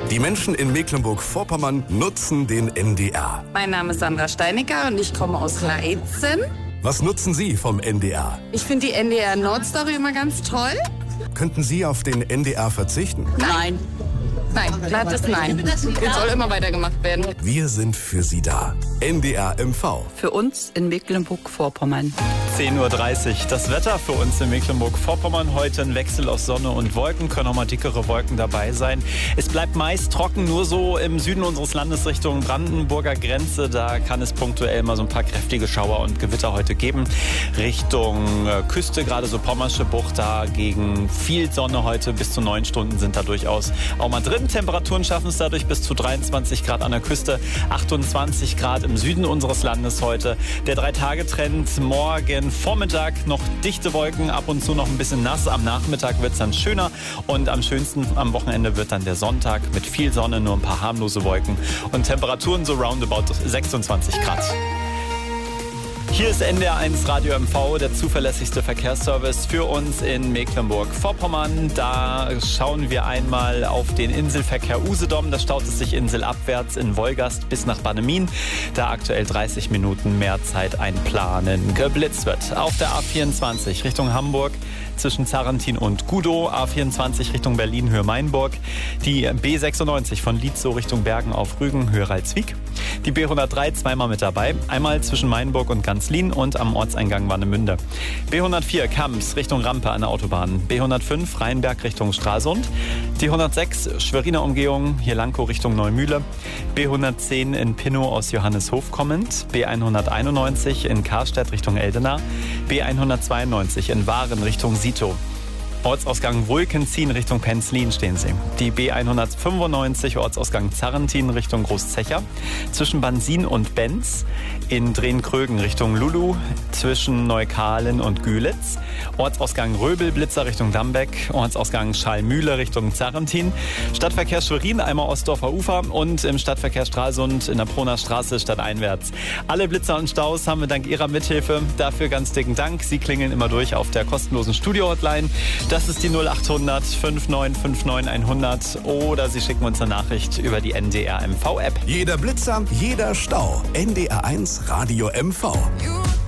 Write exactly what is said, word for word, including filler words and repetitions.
Die Menschen in Mecklenburg-Vorpommern nutzen den N D R. Mein Name ist Sandra Steinecker und ich komme aus Leitzen. Was nutzen Sie vom N D R? Ich finde die N D R Nordstory immer ganz toll. Könnten Sie auf den N D R verzichten? Nein. Nein, glattes Nein. Jetzt soll immer weitergemacht werden. Wir sind für Sie da. N D R M V. Für uns in Mecklenburg-Vorpommern. zehn Uhr dreißig. Das Wetter für uns in Mecklenburg-Vorpommern. Heute ein Wechsel aus Sonne und Wolken. Können auch mal dickere Wolken dabei sein. Es bleibt meist trocken, nur so im Süden unseres Landes Richtung Brandenburger Grenze. Da kann es punktuell mal so ein paar kräftige Schauer und Gewitter heute geben. Richtung Küste, gerade so Pommersche Bucht, dagegen viel Sonne heute. Bis zu neun Stunden sind da durchaus auch mal drin. Temperaturen schaffen es dadurch bis zu dreiundzwanzig Grad an der Küste, achtundzwanzig Grad im Süden unseres Landes heute. Der Drei-Tage-Trend morgen Vormittag noch dichte Wolken, ab und zu noch ein bisschen nass. Am Nachmittag wird es dann schöner und am schönsten am Wochenende wird dann der Sonntag mit viel Sonne, nur ein paar harmlose Wolken und Temperaturen so roundabout sechsundzwanzig Grad. Hier ist N D R eins Radio M V, der zuverlässigste Verkehrsservice für uns in Mecklenburg-Vorpommern. Da schauen wir einmal auf den Inselverkehr Usedom. Da staut es sich inselabwärts in Wolgast bis nach Bannemin. Da aktuell dreißig Minuten mehr Zeit einplanen. Geblitzt wird auf der A vierundzwanzig Richtung Hamburg zwischen Zarrentin und Gudow. A vierundzwanzig Richtung Berlin, Höhe Mainburg. Die B sechsundneunzig von Lietzow Richtung Bergen auf Rügen, Höhe Ralswiek. Die B hundertdrei zweimal mit dabei. Einmal zwischen Mainburg und Ganzlin und am Ortseingang Warnemünde. B hundertvier Kamps Richtung Rampe an der Autobahn. B hundertfünf Rheinberg Richtung Stralsund. Die hundertsechs Schweriner Umgehung hier Lankow Richtung Neumühle. B hundertzehn in Pinnow aus Johanneshof kommend. B hunderteinundneunzig in Karstedt Richtung Eldena. B hundertzweiundneunzig in Waren Richtung Sito. Ortsausgang Wulkenziehen Richtung Penzlin stehen Sie. Die B hundertfünfundneunzig Ortsausgang Zarrentin Richtung Großzecher. Zwischen Bansin und Benz. In Drehn-Krögen Richtung Lulu. Zwischen Neukahlen und Gülitz. Ortsausgang Röbel-Blitzer Richtung Dambeck. Ortsausgang Schallmühle Richtung Zarrentin. Stadtverkehr Schwerin einmal Ostdorfer Ufer. Und im Stadtverkehr Stralsund in der Proner Straße stadteinwärts. Alle Blitzer und Staus haben wir dank Ihrer Mithilfe. Dafür ganz dicken Dank. Sie klingeln immer durch auf der kostenlosen Studio-Hotline. Das ist die null achthundert fünfundneunzig neunundfünfzig hundert oder Sie schicken uns eine Nachricht über die N D R M V App. Jeder Blitzer, jeder Stau. N D R eins Radio M V.